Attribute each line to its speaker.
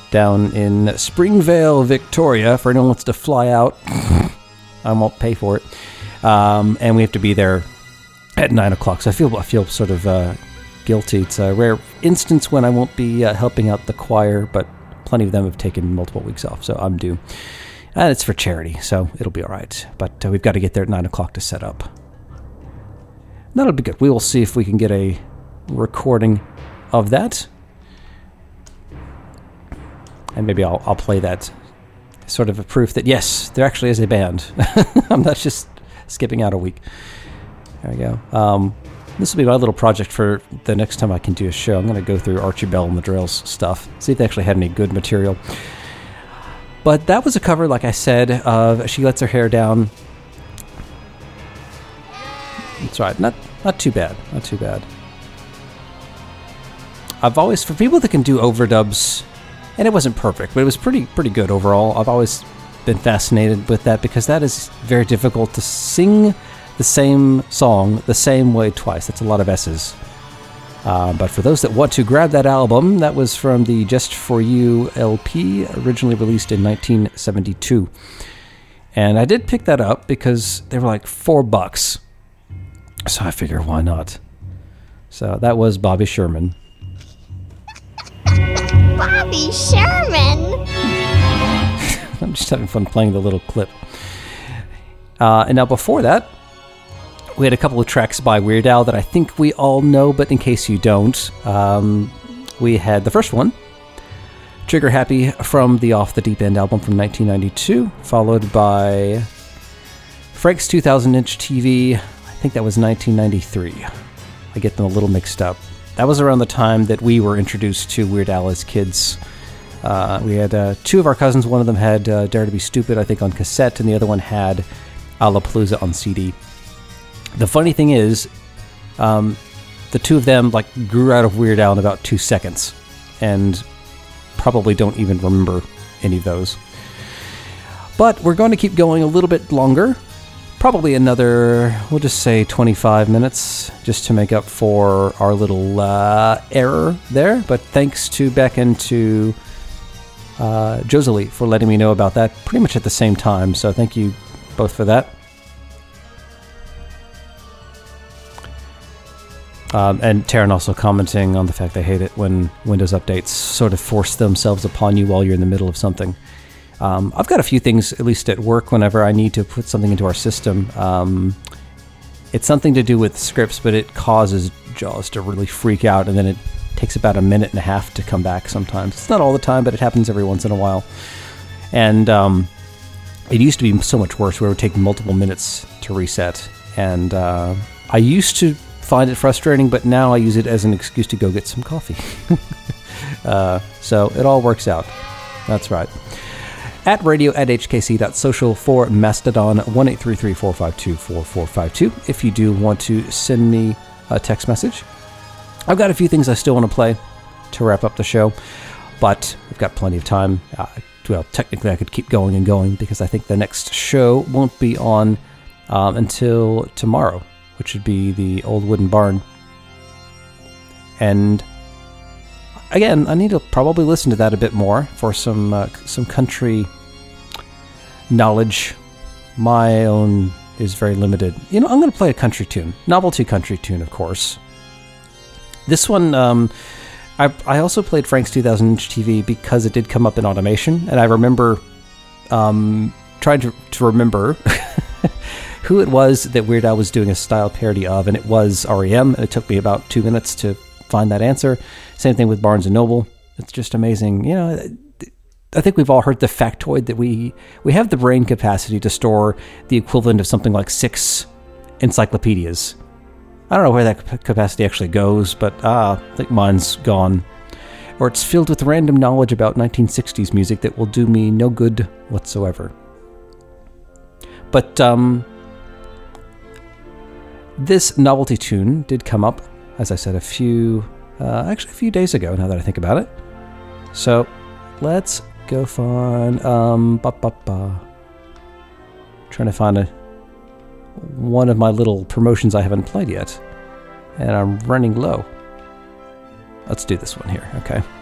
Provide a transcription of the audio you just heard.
Speaker 1: down in Springvale, Victoria. For anyone who wants to fly out, I won't pay for it. And we have to be there at 9 o'clock. So I feel sort of guilty. It's a rare instance when I won't be helping out the choir, but plenty of them have taken multiple weeks off, so I'm due. And it's for charity, so it'll be all right. But we've got to get there at 9 o'clock to set up. That'll be good. We will see if we can get a recording of that. And maybe I'll play that sort of a proof that, yes, there actually is a band. I'm not just skipping out a week. There we go. This will be my little project for the next time I can do a show. I'm going to go through Archie Bell and the Drells stuff, see if they actually had any good material. But that was a cover, like I said, of She Lets Her Hair Down. That's right, not too bad, not too bad. I've always, for people that can do overdubs, and it wasn't perfect, but it was pretty good overall. I've always been fascinated with that because that is very difficult to sing the same song the same way twice. That's a lot of S's. But for those that want to grab that album, that was from the Just For You LP, originally released in 1972. And I did pick that up because they were like $4. So I figure, why not? So that was Bobby Sherman.
Speaker 2: Bobby Sherman!
Speaker 1: I'm just having fun playing the little clip. And now before that, we had a couple of tracks by Weird Al that I think we all know, but in case you don't, we had the first one, Trigger Happy, from the Off the Deep End album from 1992, followed by Frank's 2000-inch TV, I think that was 1993. I get them a little mixed up. That was around the time that we were introduced to Weird Al as kids. We had two of our cousins. One of them had Dare to Be Stupid, I think, on cassette, and the other one had Alapalooza on CD. The funny thing is, the two of them grew out of Weird Al in about 2 seconds, and probably don't even remember any of those. But we're going to keep going a little bit longer, probably another, we'll just say 25 minutes, just to make up for our little error there. But thanks to Beck and to Josalie for letting me know about that pretty much at the same time, so thank you both for that. And Taryn also commenting on the fact they hate it when Windows updates sort of force themselves upon you while you're in the middle of something. I've got a few things, at least at work, whenever I need to put something into our system. It's something to do with scripts, but it causes JAWS to really freak out, and then it takes about a minute and a half to come back sometimes. It's not all the time, but it happens every once in a while. And it used to be so much worse, where it would take multiple minutes to reset. And I used to find it frustrating, but now I use it as an excuse to go get some coffee. So it all works out. That's right. At radio@hkc.social for Mastodon, 1-833-452-4452 if you do want to send me a text message. I've got a few things I still want to play to wrap up the show, but we've got plenty of time. Well, technically I could keep going and going, because I think the next show won't be on until tomorrow, which would be the Old Wooden Barn. And again, I need to probably listen to that a bit more for some country knowledge. My own is very limited. I'm going to play a country tune, novelty country tune, of course. This one, I also played Frank's 2000-inch TV because it did come up in automation, and I remember trying to remember who it was that Weird Al was doing a style parody of, and it was R.E.M., and it took me about 2 minutes to find that answer. Same thing with Barnes & Noble. It's just amazing. I think we've all heard the factoid that we have the brain capacity to store the equivalent of something like 6 encyclopedias. I don't know where that capacity actually goes, but I think mine's gone. Or it's filled with random knowledge about 1960s music that will do me no good whatsoever. But this novelty tune did come up, as I said, a few days ago, now that I think about it. So let's go find trying to find one of my little promotions I haven't played yet, and I'm running low. Let's do this one here, okay?